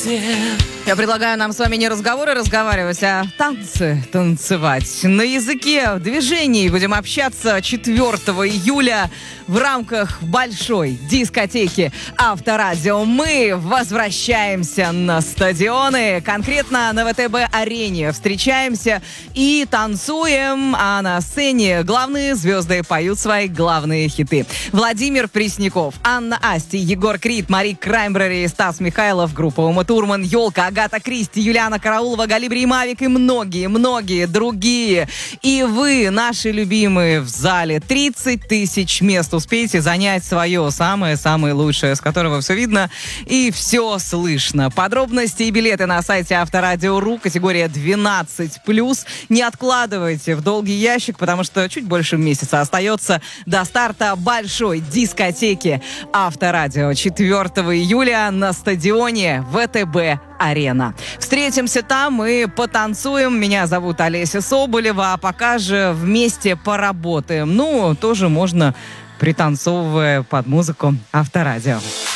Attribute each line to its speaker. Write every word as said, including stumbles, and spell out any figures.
Speaker 1: Я предлагаю нам с вами не разговоры разговаривать, а танцы танцевать. На языке движений будем общаться четвёртого июля в рамках большой дискотеки Авторадио. Мы возвращаемся на стадионы, конкретно на ВТБ-арене. Встречаемся и танцуем, а на сцене главные звезды поют свои главные хиты. Владимир Пресняков, Анна Асти, Егор Крид, Мари Краймбрери, Стас Михайлов, группа Ума Турман, Ёлка, Агата Кристи, Юлиана Караулова, Галибри Мавик и многие-многие другие. И вы, наши любимые, в зале. тридцать тысяч мест. Успейте занять свое самое-самое лучшее, с которого все видно и все слышно. Подробности и билеты на сайте Авторадио.ру, категория двенадцать плюс. Не откладывайте в долгий ящик, потому что чуть больше месяца остается до старта большой дискотеки Авторадио. четвёртого июля на стадионе ВТБ-арена. Встретимся там и потанцуем. Меня зовут Олеся Соболева, а пока же вместе поработаем. Ну, тоже можно пританцовывая под музыку Авторадио.